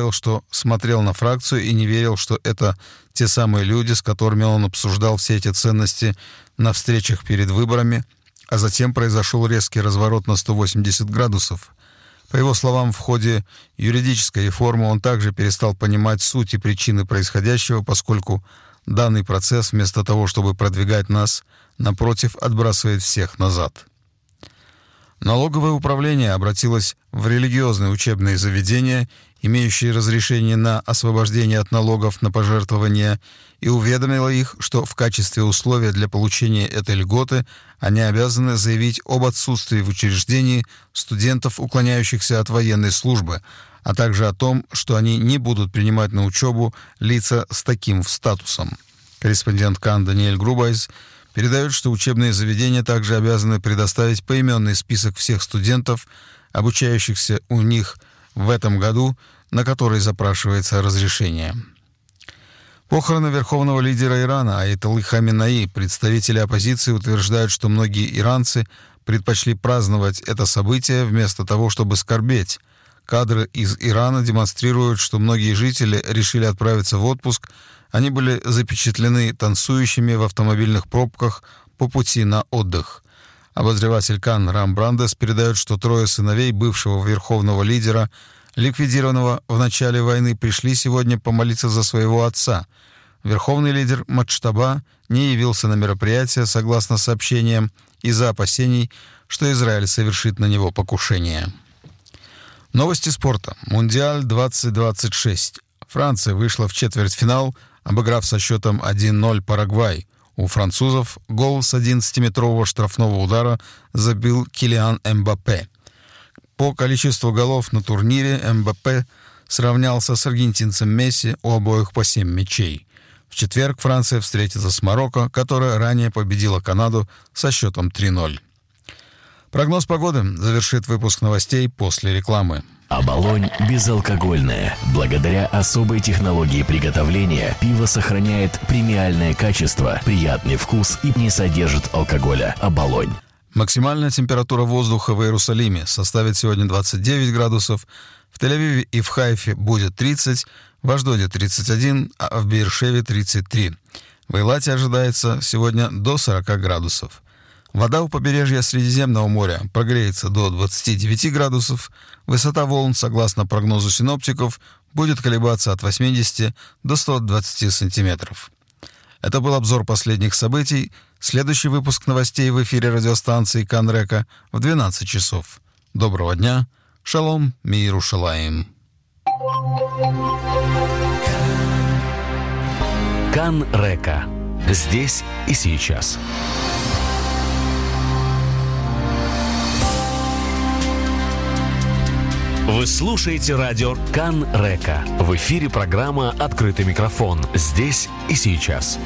добавил, что смотрел на фракцию и не верил, что это те самые люди, с которыми он обсуждал все эти ценности на встречах перед выборами, а затем произошел резкий разворот на 180 градусов. По его словам, в ходе юридической реформы он также перестал понимать суть и причины происходящего, поскольку данный процесс, вместо того, чтобы продвигать нас, напротив, отбрасывает всех назад. Налоговое управление обратилось в религиозные учебные заведения, имеющие разрешение на освобождение от налогов на пожертвования, и уведомило их, что в качестве условия для получения этой льготы они обязаны заявить об отсутствии в учреждении студентов, уклоняющихся от военной службы, а также о том, что они не будут принимать на учебу лица с таким статусом. Корреспондент КАН Даниэль Грубайс передает, что учебные заведения также обязаны предоставить поименный список всех студентов, обучающихся у них в этом году, на который запрашивается разрешение. Похороны верховного лидера Ирана Аятоллы Хаминеи представители оппозиции утверждают, что многие иранцы предпочли праздновать это событие вместо того, чтобы скорбеть. Кадры из Ирана демонстрируют, что многие жители решили отправиться в отпуск. Они были запечатлены танцующими в автомобильных пробках по пути на отдых. Обозреватель КАН Рам Брандес передает, что трое сыновей бывшего верховного лидера, ликвидированного в начале войны, пришли сегодня помолиться за своего отца. Верховный лидер Маджтаба не явился на мероприятие, согласно сообщениям, из-за опасений, что Израиль совершит на него покушение. Новости спорта. Мундиаль 2026. Франция вышла в четвертьфинал, обыграв со счетом 1-0 Парагвай. У французов гол с 11-метрового штрафного удара забил Килиан Эмбаппе. По количеству голов на турнире Эмбаппе сравнялся с аргентинцем Месси, у обоих по 7 мячей. В четверг Франция встретится с Марокко, которая ранее победила Канаду со счетом 3-0. Прогноз погоды завершит выпуск новостей после рекламы. Оболонь безалкогольное. Благодаря особой технологии приготовления пиво сохраняет премиальное качество, приятный вкус и не содержит алкоголя. Оболонь. Максимальная температура воздуха в Иерусалиме составит сегодня 29 градусов, в Тель-Авиве и в Хайфе будет 30, в Ашдоде 31, а в Беэр-Шеве 33. В Эйлате ожидается сегодня до 40 градусов. Вода у побережья Средиземного моря прогреется до 29 градусов. Высота волн, согласно прогнозу синоптиков, будет колебаться от 80 до 120 сантиметров. Это был обзор последних событий. Следующий выпуск новостей в эфире радиостанции КАН Река в 12 часов. Доброго дня. Шалом, мир Ушалаим. КАН Река. Здесь и сейчас. Вы слушаете радио КАН Река. В эфире программа «Открытый микрофон». Здесь и сейчас.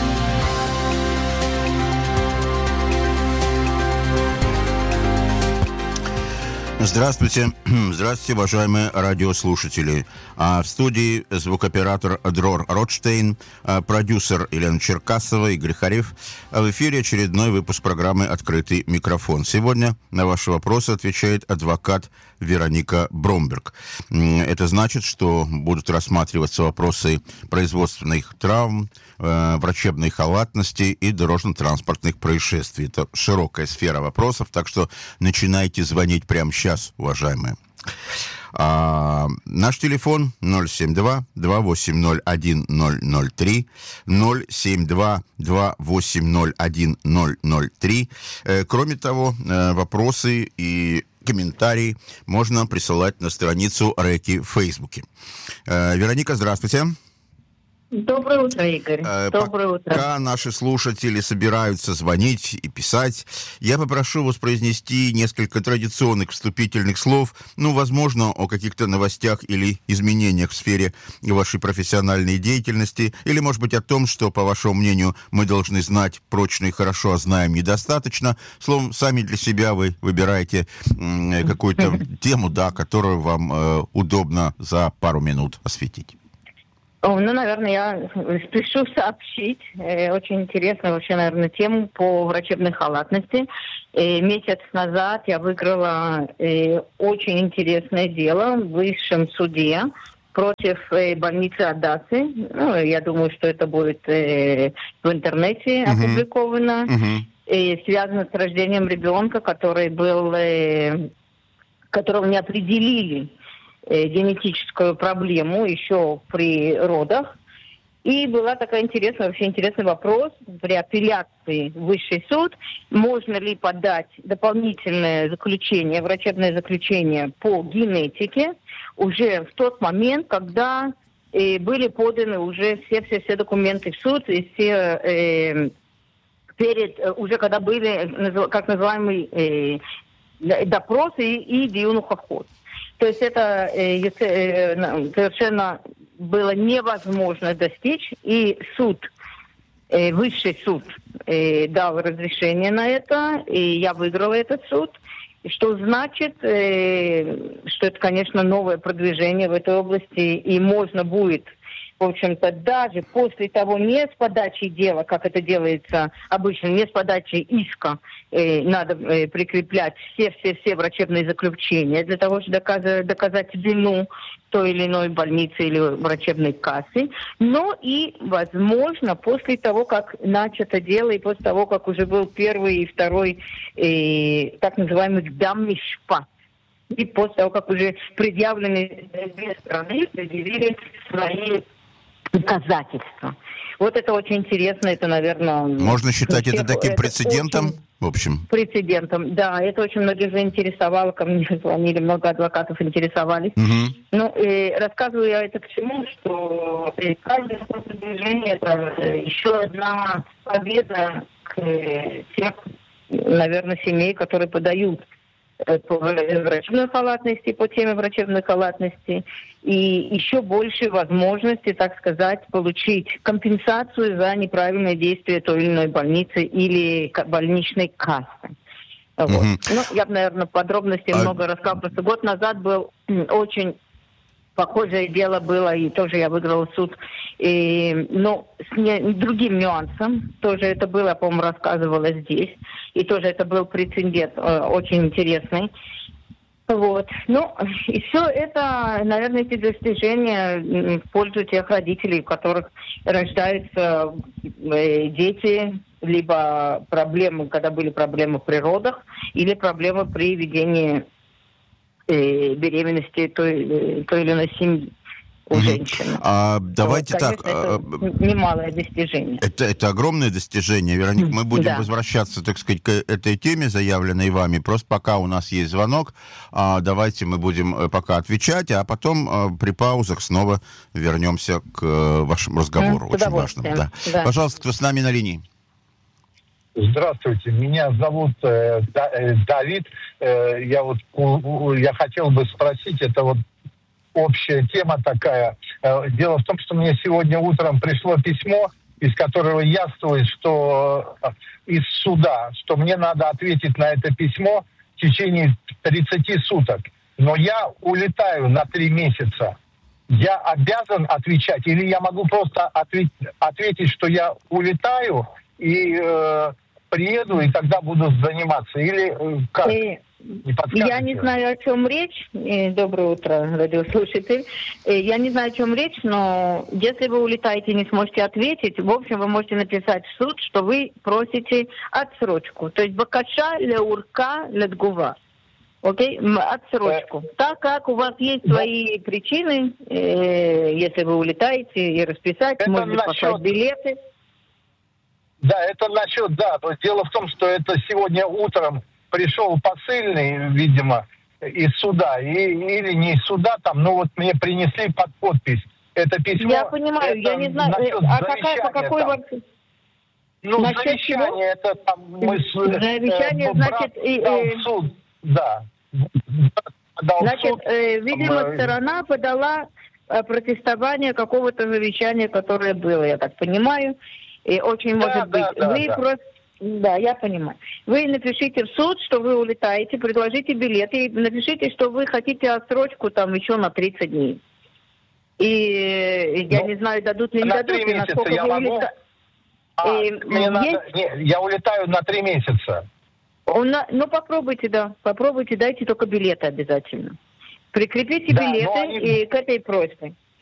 Здравствуйте. Здравствуйте, уважаемые радиослушатели. В студии звукооператор Дрор Ротштейн, продюсер Елена Черкасова, Игорь Харев. В эфире очередной выпуск программы «Открытый микрофон». Сегодня на ваши вопросы отвечает адвокат Вероника Бромберг. Это значит, что будут рассматриваться вопросы производственных травм, врачебной халатности и дорожно-транспортных происшествий. Это широкая сфера вопросов, так что начинайте звонить прямо сейчас, уважаемые. Наш телефон 072-2801-003, 072-2801-003. Кроме того, вопросы и комментарии можно присылать на страницу Реки в Фейсбуке. Вероника, здравствуйте. Доброе утро, Игорь. Доброе утро. Пока наши слушатели собираются звонить и писать, я попрошу вас произнести несколько традиционных вступительных слов, возможно, о каких-то новостях или изменениях в сфере вашей профессиональной деятельности, или, может быть, о том, что, по вашему мнению, мы должны знать прочно и хорошо, а знаем недостаточно. Словом, сами для себя вы выбираете какую-то тему, которую вам удобно за пару минут осветить. Наверное, я спешу сообщить очень интересную вообще, наверное, тему по врачебной халатности. Месяц назад я выиграла очень интересное дело в высшем суде против больницы Адассы. Ну, я думаю, что это будет в интернете опубликовано. И связано с рождением ребенка, который был, которого не определили генетическую проблему еще при родах. И была такая вообще интересный вопрос при апелляции в Высший суд, можно ли подать дополнительное заключение, врачебное заключение по генетике уже в тот момент, когда были поданы уже все документы в суд, и все уже когда были, как называемый, допросы и диюн хохот. То есть это совершенно было невозможно достичь, и суд, высший суд дал разрешение на это, и я выиграла этот суд, что значит, что это, конечно, новое продвижение в этой области, и можно будет, в общем-то, даже после того, не с подачей дела, как это делается обычно, не с подачей иска, надо прикреплять все врачебные заключения для того, чтобы доказать вину той или иной больницы или врачебной кассы, но и, возможно, после того, как начато дело, и после того, как уже был первый и второй, так называемый дам-мишпат, и после того, как уже предъявлены две страны, предъявили свои доказательства. Вот это очень интересно, это, наверное... Можно считать это таким прецедентом, в общем? Прецедентом, да. Это очень многих заинтересовало, ко мне звонили, много адвокатов интересовались. Ну, и рассказываю я это к чему, что каждое движение это еще одна победа тех, наверное, семей, которые подают по врачебной халатности, по теме врачебной халатности, и еще больше возможности, так сказать, получить компенсацию за неправильное действие той или иной больницы или больничной кассы. Вот. Ну, я бы, наверное, подробностей много рассказала. Просто год назад был очень похожее дело было, и тоже я выиграла суд, но с другим нюансом. Тоже это было, я, по-моему, рассказывала здесь. И тоже это был прецедент очень интересный. Вот. Ну, и все это, наверное, эти достижения в пользу тех родителей, у которых рождаются дети, либо проблемы, когда были проблемы в природах, или проблемы при ведении беременности той или иной семьи у женщины. Давайте вот, конечно, так. Это немалое достижение. Это огромное достижение, Вероника. Мы будем возвращаться, так сказать, к этой теме, заявленной вами. Просто пока у нас есть звонок, давайте мы будем пока отвечать, а потом при паузах снова вернемся к вашему разговору. Очень важному. Да. Да. Пожалуйста, кто с нами на линии? Здравствуйте, меня зовут Давид. Я хотел бы спросить, это вот общая тема такая. Дело в том, что мне сегодня утром пришло письмо, из которого яствует, что из суда, что мне надо ответить на это письмо в течение 30 суток. Но я улетаю на 3 месяца. Я обязан отвечать, или я могу просто ответить, что я улетаю и приеду, и тогда буду заниматься? Или как? Я не знаю, о чем речь. Доброе утро, радиослушатель. Я не знаю, о чем речь, но если вы улетаете и не сможете ответить, в общем, вы можете написать в суд, что вы просите отсрочку. То есть бакаша леурка ледгува. Окей? Отсрочку. Так как у вас есть свои причины, если вы улетаете, и расписать, это может быть, послать билеты. Да, это насчет, да. То есть дело в том, что это сегодня утром пришел посыльный, видимо, из суда, или не из суда там, но вот мне принесли под подпись это письмо. Я понимаю, я не знаю, по какой там. Ну, завещание, чего? Это там мы завещание, значит, в суд, да. Значит, видимо, сторона подала протестование какого-то завещания, которое было, я так понимаю. И очень может быть. Вы просто... Да, я понимаю. Вы напишите в суд, что вы улетаете, предложите билеты, и напишите, что вы хотите отсрочку там еще на 30 дней. И я не знаю, дадут ли не дадут, и насколько я вы могу... я улетаю на 3 месяца. Ну, попробуйте, дайте только билеты обязательно. Прикрепите билеты и к этой просьбе.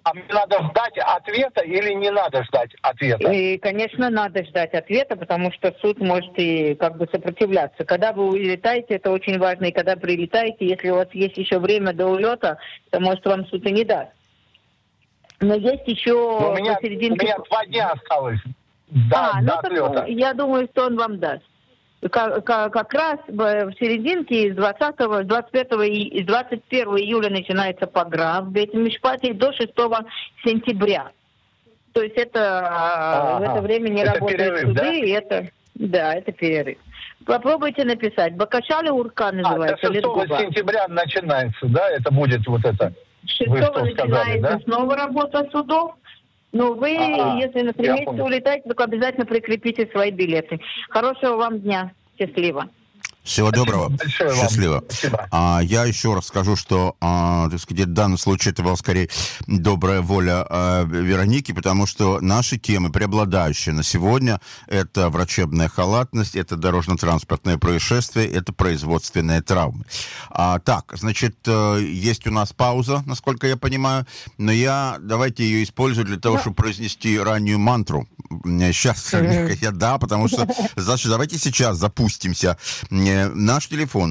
А мне надо ждать ответа или не надо ждать ответа? И, конечно, надо ждать ответа, потому что суд может и как бы сопротивляться. Когда вы улетаете, это очень важно, и когда прилетаете, если у вас есть еще время до улета, то, может, вам суд и не даст. Но есть еще посерединке... У меня 2 дня осталось до отлета. Я думаю, что он вам даст. Как раз в серединке с 21 июля начинается погром в Бейт-Мишпате до 6 сентября. То есть это в это время не работают перерыв, суды, да? и это перерыв. Попробуйте написать. Бакашали Урка называется. До 6 сентября начинается, да? Это будет вот это. 6 начинается сказали, да? Снова работа судов. Но вы, если на 3 месяца улетаете, то обязательно прикрепите свои билеты. Хорошего вам дня. Счастливо. Всего доброго. Счастливо. Я еще раз скажу, что, так сказать, в данном случае это была скорее добрая воля Вероники, потому что наши темы, преобладающие на сегодня, это врачебная халатность, это дорожно-транспортное происшествие, это производственные травмы. Так, значит, есть у нас пауза, насколько я понимаю, но давайте ее использую для того, чтобы произнести раннюю мантру. Сейчас, потому что, значит, давайте сейчас запустимся. Наш телефон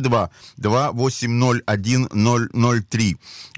072-2801-003,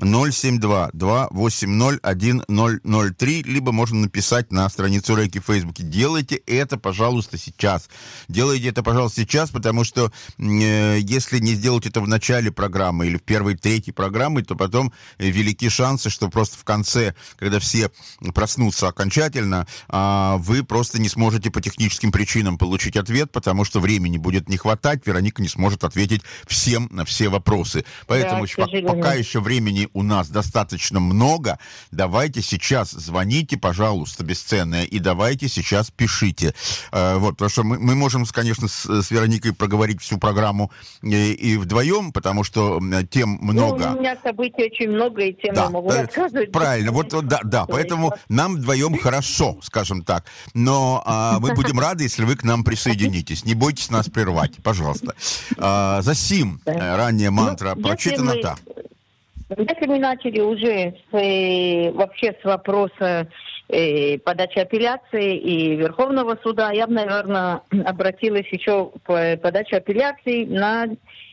072-2801-003, либо можно написать на страницу Рейки в Фейсбуке. Делайте это, пожалуйста, сейчас. Делайте это, пожалуйста, сейчас, потому что если не сделать это в начале программы или в первой, третьей программы, то потом велики шансы, что просто в конце, когда все проснутся окончательно, вы просто не сможете по техническим причинам получить ответ, потому что времени будет не хватать, Вероника не сможет ответить всем на все вопросы. Поэтому пока еще времени у нас достаточно много, давайте сейчас звоните, пожалуйста, бесценное, и давайте сейчас пишите. Потому что мы можем, конечно, с Вероникой проговорить всю программу и вдвоем, потому что тем много. У меня событий очень много, и тем я могу рассказывать. Правильно, поэтому нам вдвоем хорошо, скажем так. Но мы будем рады, если вы к нам присоединитесь. Не бойтесь нас прервать, пожалуйста. Засим, ранняя мантра прочитана. Если мы начали уже вообще с вопроса подачи апелляции и Верховного суда, я бы, наверное, обратилась еще к подаче апелляций над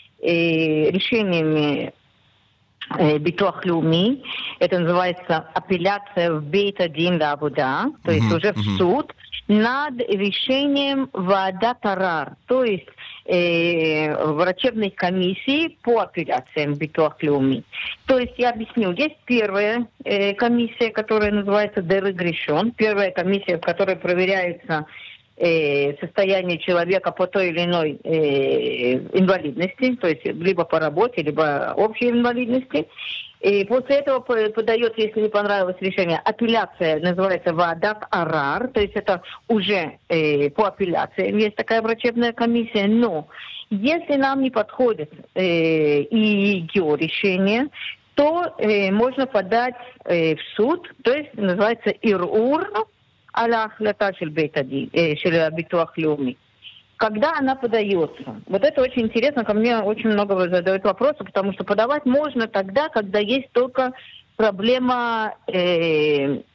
решениями Битуах Леуми. Это называется апелляция в Бейт-Адин лa'Avoda, то есть уже в суд, над решением Ваадат Арар, то есть врачебной комиссии по апелляциям Битуах Леуми. То есть я объясню, есть первая комиссия, которая называется Дерегрешон, первая комиссия, в которой проверяется состояние человека по той или иной инвалидности, то есть либо по работе, либо общей инвалидности. И после этого подается, если не понравилось решение, апелляция, называется Ваадат Арар, то есть это уже по апелляции есть такая врачебная комиссия, но если нам не подходит и ее решение, то можно подать в суд, то есть называется Ирур, аля-ахлята шель Бейт-Адин, шель Битуах Леуми. Когда она подается? Вот это очень интересно, ко мне очень много задают вопросы, потому что подавать можно тогда, когда есть только проблема в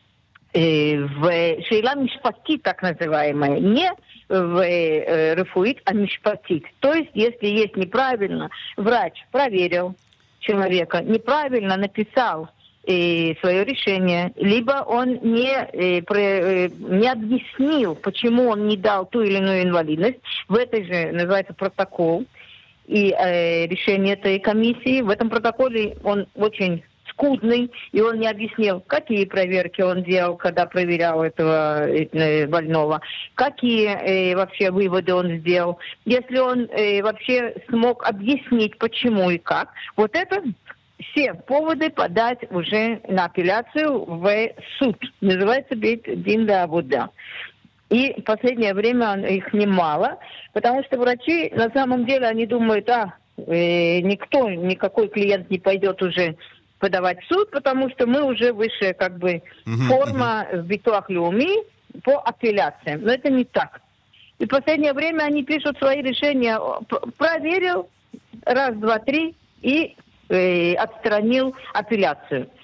шейла мишпатит, так называемая, не в рефуит, а мишпатит. То есть, если есть неправильно, врач проверил человека, неправильно написал свое решение, либо он не объяснил, почему он не дал ту или иную инвалидность. В этой же называется протокол и решение этой комиссии. В этом протоколе он очень скудный, и он не объяснил, какие проверки он делал, когда проверял этого больного, какие вообще выводы он сделал. Если он вообще смог объяснить, почему и как, вот это все поводы подать уже на апелляцию в суд. Называется Бейт-Адин лa'Avoda. И в последнее время их немало, потому что врачи, на самом деле, они думают, никакой клиент не пойдет уже подавать в суд, потому что мы уже высшая форма в Битуах Леуми по апелляциям. Но это не так. И в последнее время они пишут свои решения. Проверил, раз, два, три, и отстранил апелляцию.